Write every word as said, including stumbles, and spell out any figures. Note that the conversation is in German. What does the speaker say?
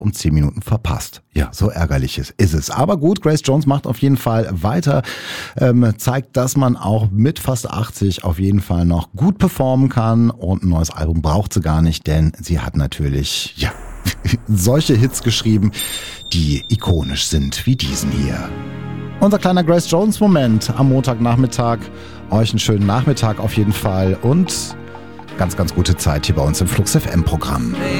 um zehn Minuten verpasst. Ja, so ärgerlich ist, ist es. Aber gut, Grace Jones macht auf jeden Fall weiter, ähm, zeigt, dass man auch mit fast achtzig auf jeden Fall noch gut performen kann und ein neues Album braucht sie gar nicht, denn sie hat natürlich, ja, solche Hits geschrieben, die ikonisch sind wie diesen hier. Unser kleiner Grace Jones Moment am Montagnachmittag. Euch einen schönen Nachmittag auf jeden Fall und ganz, ganz gute Zeit hier bei uns im Flux F M Programm.